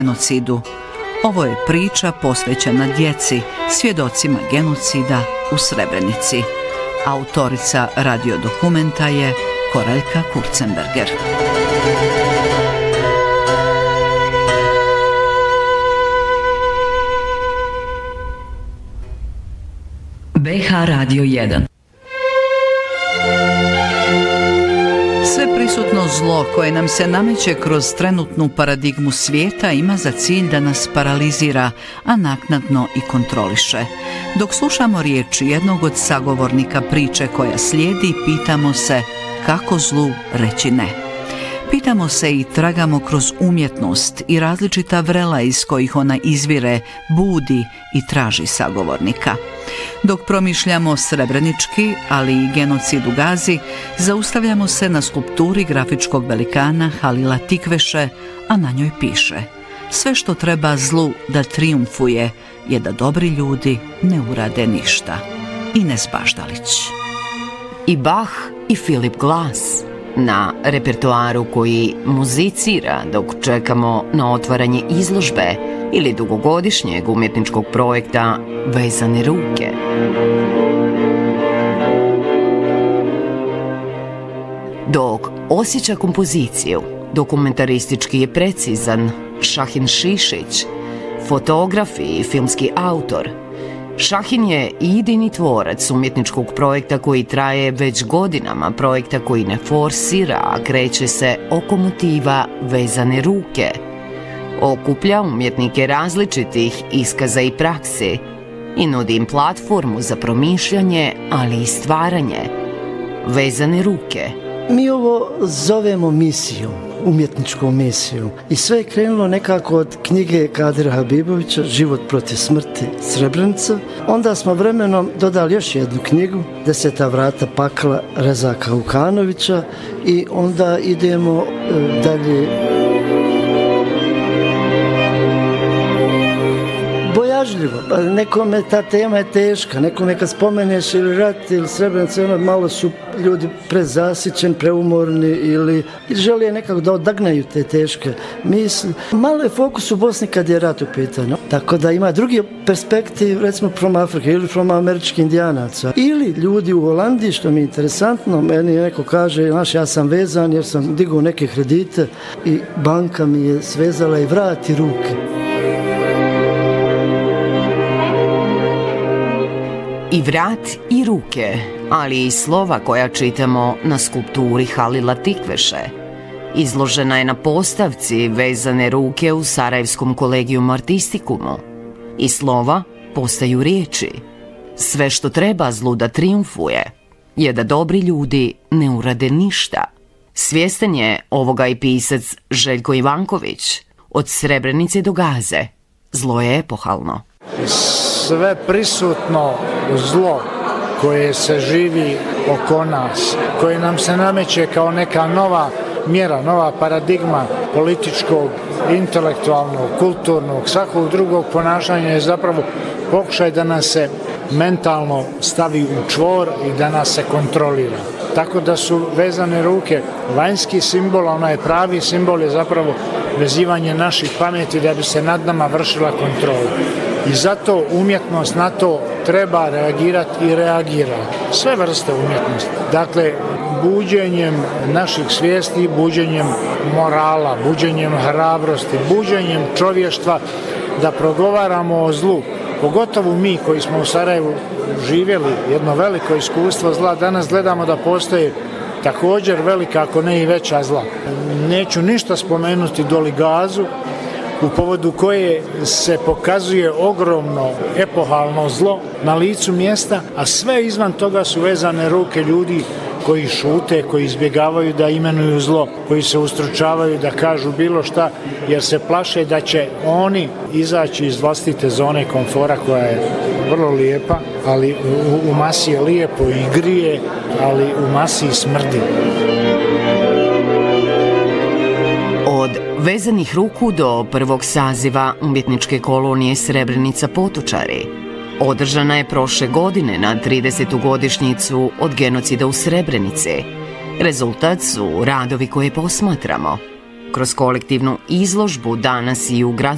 genocidu. Ovo je priča posvećena djeci, svjedocima genocida u Srebrenici. Autorica radiodokumenta je Koraljka Kurzenberger. BH Radio 1. Sveprisutno zlo koje nam se nameće kroz trenutnu paradigmu svijeta ima za cilj da nas paralizira, a naknadno i kontroliše. Dok slušamo riječi jednog od sagovornika priče koja slijedi, pitamo se kako zlu reći ne. Pitamo se i tragamo kroz umjetnost i različita vrela iz kojih ona izvire, budi i traži sagovornika. Dok promišljamo srebrenički, ali i genocid u Gazi, zaustavljamo se na skulpturi grafičkog velikana Halila Tikveše, a na njoj piše: sve što treba zlu da trijumfuje je da dobri ljudi ne urade ništa. Ines Baždalić. I Bach i Philip Glass na repertoaru koji muzicira dok čekamo na otvaranje izložbe ili dugogodišnjeg umjetničkog projekta Vezane ruke. Dok osjeća kompoziciju, dokumentaristički je precizan Šahin Šišić, fotograf i filmski autor. Šahin je idejni tvorac umjetničkog projekta koji traje već godinama, projekta koji ne forsira, a kreće se oko motiva Vezane ruke. Okuplja umjetnike različitih iskaza i praksi i nudi im platformu za promišljanje, ali i stvaranje. Vezane ruke. Mi ovo zovemo misijom, umjetničkom misijom. I sve je krenulo nekako od knjige Kadira Habibovića Život protiv smrti, Srebrenica. Onda smo vremenom dodali još jednu knjigu, 10 vrata pakla Rezaka Vukanovića, i onda idemo dalje. Bojažljivo, nekome ta tema je teška, nekome kad spomeneš ili rat ili Srebrenica, ono malo su ljudi prezasićeni, preumorni ili žele nekako da odagnaju te teške misli. Malo je fokus u Bosni kad je rat u pitanju, tako da ima drugi perspektiv, recimo from Afrike ili from američkih indijanaca. Ili ljudi u Holandiji, što mi je interesantno, meni neko kaže, znaš, ja sam vezan jer sam digao neke kredite i banka mi je svezala i vrati ruke. I vrat i ruke, ali i slova koja čitamo na skulpturi Halila Tikveše. Izložena je na postavci Vezane ruke u Sarajevskom kolegijum artistikumu. I slova postaju riječi. Sve što treba zlu da trijumfuje je da dobri ljudi ne urade ništa. Svjestan je ovoga i pisac Željko Ivanković. Od Srebrenice do Gaze zlo je epohalno. Sve prisutno zlo koje se živi oko nas, koje nam se nameće kao neka nova mjera, nova paradigma političkog, intelektualnog, kulturnog, svakog drugog ponašanja je zapravo pokušaj da nas se mentalno stavi u čvor i da nas se kontrolira. Tako da su vezane ruke vanjski simbol, a onaj pravi simbol je zapravo vezivanje naših pameti da bi se nad nama vršila kontrola. I zato umjetnost na to treba reagirati i reagira. Sve vrste umjetnosti. Dakle, buđenjem naših svijesti, buđenjem morala, buđenjem hrabrosti, buđenjem čovještva da progovaramo o zlu. Pogotovo mi koji smo u Sarajevu živjeli jedno veliko iskustvo zla, danas gledamo da postoje također velika, ako ne i veća zla. Neću ništa spomenuti doli Gazu, u povodu koje se pokazuje ogromno epohalno zlo na licu mjesta, a sve izvan toga su vezane ruke ljudi koji šute, koji izbjegavaju da imenuju zlo, koji se ustručavaju da kažu bilo šta, jer se plaše da će oni izaći iz vlastite zone komfora koja je vrlo lijepa, ali u masi je lijepo i grije, ali u masi smrdi. Od vezanih ruku do prvog saziva umjetničke kolonije Srebrenica Potočari održana je prošle godine na 30. godišnjicu od genocida u Srebrenici. Rezultat su radovi koje posmatramo. Kroz kolektivnu izložbu danas i u